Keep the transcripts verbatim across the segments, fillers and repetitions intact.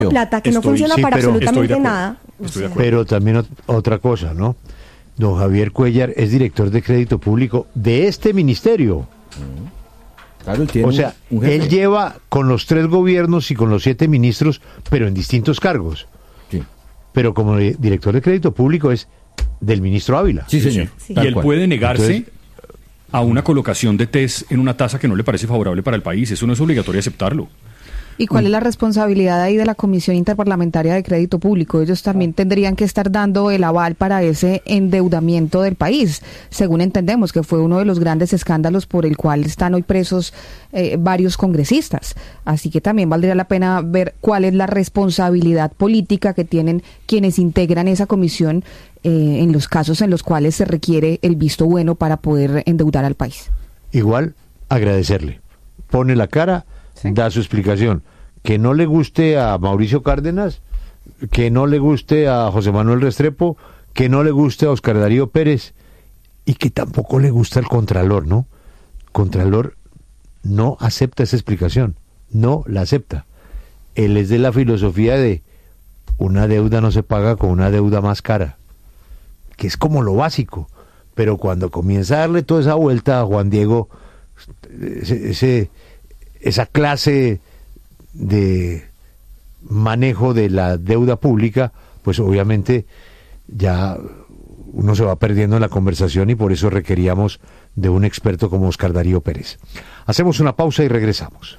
plata que estoy, no funciona sí, para pero, absolutamente nada. Estoy de acuerdo. Pero también ot- otra cosa, ¿no? Don Javier Cuellar es director de crédito público de este ministerio. Claro, él tiene O sea, un, un jefe. él lleva con los tres gobiernos y con los siete ministros, pero en distintos cargos. Sí, Pero como di- director de crédito público es del ministro Ávila. sí, señor. Sí. Y Tal él cual. puede negarse Entonces, a una colocación de test en una tasa que no le parece favorable para el país. Eso no es obligatorio aceptarlo. ¿Y cuál es la responsabilidad ahí de la Comisión Interparlamentaria de Crédito Público? Ellos también tendrían que estar dando el aval para ese endeudamiento del país, según entendemos que fue uno de los grandes escándalos por el cual están hoy presos eh, varios congresistas. Así que también valdría la pena ver cuál es la responsabilidad política que tienen quienes integran esa comisión eh, en los casos en los cuales se requiere el visto bueno para poder endeudar al país. igual agradecerle. Pone la cara, Sí. da su explicación. Que no le guste a Mauricio Cárdenas, que no le guste a José Manuel Restrepo, que no le guste a Oscar Darío Pérez y que tampoco le gusta el Contralor, ¿no? Contralor no acepta esa explicación, no la acepta. Él es de la filosofía de una deuda no se paga con una deuda más cara, que es como lo básico, pero cuando comienza a darle toda esa vuelta a Juan Diego, ese, ese- esa clase de manejo de la deuda pública, pues obviamente ya uno se va perdiendo en la conversación y por eso requeríamos de un experto como Oscar Darío Pérez. Hacemos una pausa y regresamos.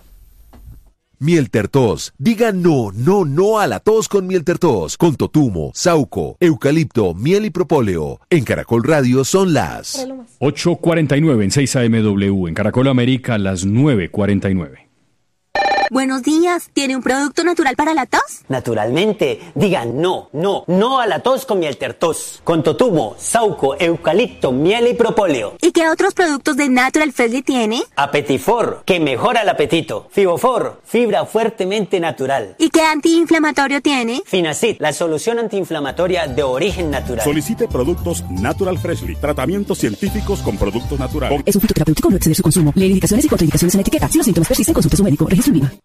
Miel Tertos. Diga no, no, no a la tos con Miel Tertos. Con totumo, sauco, eucalipto, miel y propóleo. En Caracol Radio son las... ocho cuarenta y nueve en seis A M W. En Caracol América, las nueve cuarenta y nueve. Buenos días, ¿tiene un producto natural para la tos? Naturalmente, digan no, no, no a la tos con Miel Tertos. Con totumo, sauco, eucalipto, miel y propóleo. ¿Y qué otros productos de Natural Freshly tiene? Apetifor, que mejora el apetito. Fibofor, fibra fuertemente natural. ¿Y qué antiinflamatorio tiene? Finacid, la solución antiinflamatoria de origen natural. Solicite productos Natural Freshly. Tratamientos científicos con productos naturales. Es un fitoterapéutico, no exceder su consumo. Lee indicaciones y contraindicaciones en la etiqueta. Si los síntomas persisten, consulte a su médico. Registro INVIMA.